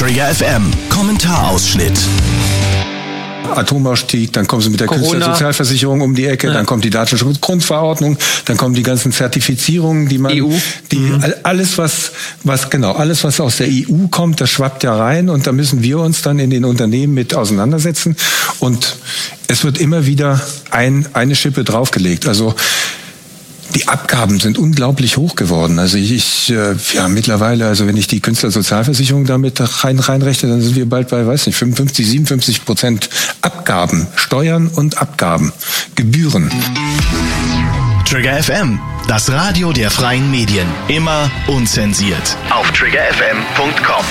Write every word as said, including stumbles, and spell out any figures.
Trigger F M, Kommentarausschnitt. Atomausstieg, dann kommen sie mit der Corona. Künstlersozialversicherung um die Ecke, ja. Dann kommt die Datenschutzgrundverordnung, dann kommen die ganzen Zertifizierungen, die man, E U. die mhm. alles was, was genau, alles was aus der E U kommt, das schwappt ja rein und da müssen wir uns dann in den Unternehmen mit auseinandersetzen und es wird immer wieder ein, eine Schippe draufgelegt. Also die Abgaben sind unglaublich hoch geworden. Also ich, ich ja mittlerweile, also wenn ich die Künstlersozialversicherung damit rein reinrechne, dann sind wir bald bei, weiß nicht, fünfundfünfzig, siebenundfünfzig Prozent Abgaben, Steuern und Abgaben, Gebühren. Trigger F M, das Radio der freien Medien, immer unzensiert. Auf trigger f m punkt com.